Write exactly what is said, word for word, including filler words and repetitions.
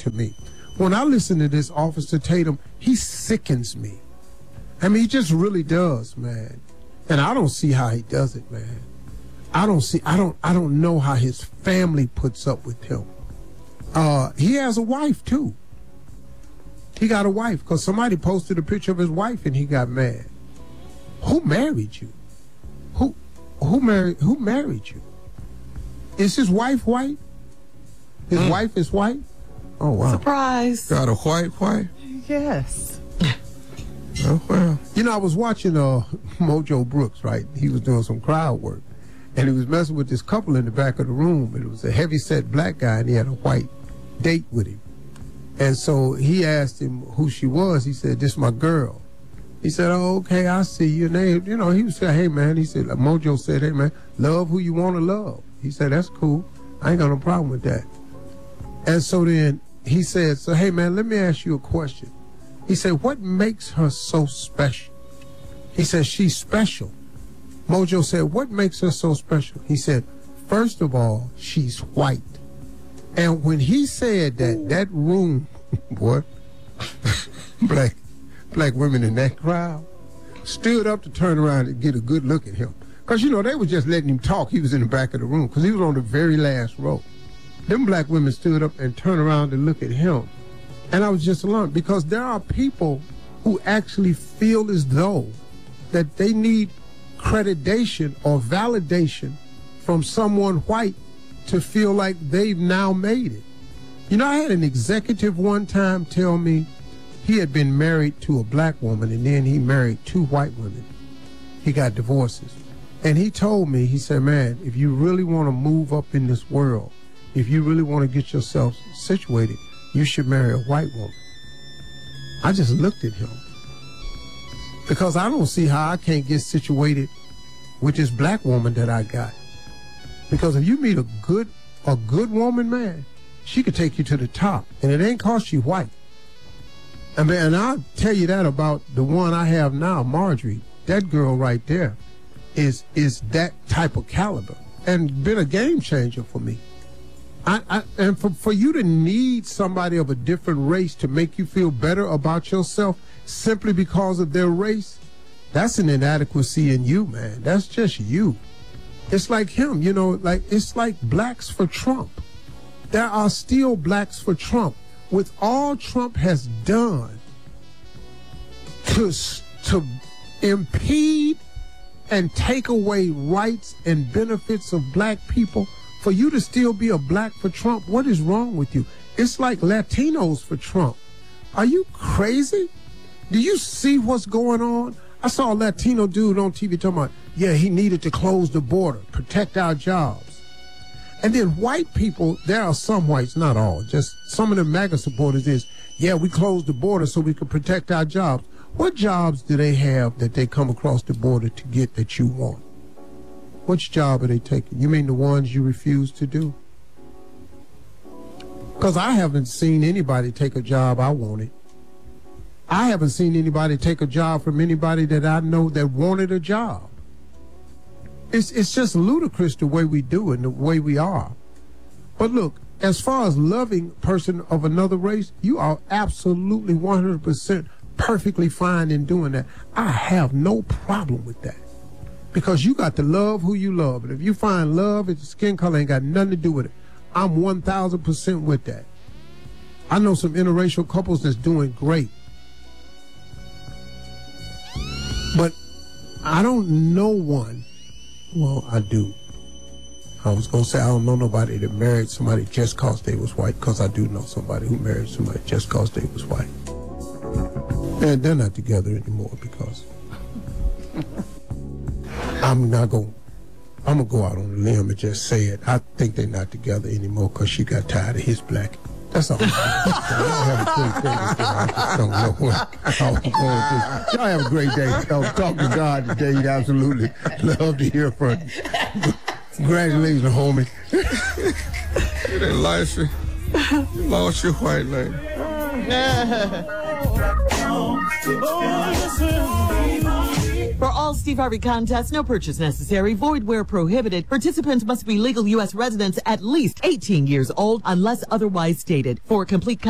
to me. When I listen to this Officer Tatum, he sickens me. I mean, he just really does, man. And I don't see how he does it, man. I don't see, I don't, I don't know how his family puts up with him. Uh, he has a wife, too. He got a wife, because somebody posted a picture of his wife and he got mad. Who married you? Who, who married, who married you? Is his wife white? His mm. wife is white? Oh, wow. Surprise. Got a white wife? Yes. Oh, well. You know, I was watching uh, Mojo Brooks, right? He was doing some crowd work. And he was messing with this couple in the back of the room. It was a heavy-set black guy, and he had a white date with him. And so he asked him who she was. He said, "This is my girl." He said, "Oh, okay, I see your name." You know, he was saying, "Hey, man," he said, Mojo said, "Hey, man, love who you want to love." He said, "That's cool. I ain't got no problem with that." And so then he said, "So, hey, man, let me ask you a question." He said, "What makes her so special?" He said, "She's special." Mojo said, "What makes her so special?" He said, "First of all, she's white." And when he said that, that room, boy, black, black women in that crowd stood up to turn around and get a good look at him. Because, you know, they were just letting him talk. He was in the back of the room because he was on the very last row. Them black women stood up and turned around to look at him. And I was just alarmed because there are people who actually feel as though that they need accreditation or validation from someone white to feel like they've now made it. You know, I had an executive one time tell me he had been married to a black woman and then he married two white women. He got divorces. And he told me, he said, "Man, if you really want to move up in this world, if you really want to get yourself situated, you should marry a white woman." I just looked at him because I don't see how I can't get situated with this black woman that I got. Because if you meet a good, a good woman, man, she could take you to the top, and it ain't cause she white. I mean, and I'll tell you that about the one I have now, Marjorie. That girl right there is is that type of caliber and been a game changer for me. I, I, and for, for you to need somebody of a different race to make you feel better about yourself simply because of their race, that's an inadequacy in you, man. That's just you. It's like him, you know, like it's like blacks for Trump. There are still blacks for Trump. With all Trump has done to, to impede and take away rights and benefits of black people, for you to still be a black for Trump, what is wrong with you? It's like Latinos for Trump. Are you crazy? Do you see what's going on? I saw a Latino dude on T V talking about, yeah, he needed to close the border, protect our jobs. And then white people, there are some whites, not all, just some of the MAGA supporters is, yeah, we closed the border so we could protect our jobs. What jobs do they have that they come across the border to get that you want? Which job are they taking? You mean the ones you refuse to do? Because I haven't seen anybody take a job I wanted. I haven't seen anybody take a job from anybody that I know that wanted a job. It's, it's just ludicrous the way we do it and the way we are. But look, as far as loving a person of another race, you are absolutely one hundred percent perfectly fine in doing that. I have no problem with that. Because you got to love who you love. And if you find love, it's skin color ain't got nothing to do with it. I'm one thousand percent with that. I know some interracial couples that's doing great. But I don't know one. Well, I do. I was going to say I don't know nobody that married somebody just because they was white, because I do know somebody who married somebody just because they was white. And they're not together anymore because I'm not going I'm going to go out on a limb and just say it. I think they're not together anymore because she got tired of his black. That's all. Y'all have a great day today. I just don't know what I was going to do. Y'all have a great day. Y'all talk to God today. You'd absolutely love to hear from you. Congratulations, homie. It ain't life. You lost your white lady. For all Steve Harvey contests, no purchase necessary, void where prohibited. Participants must be legal U S residents at least eighteen years old unless otherwise stated. For complete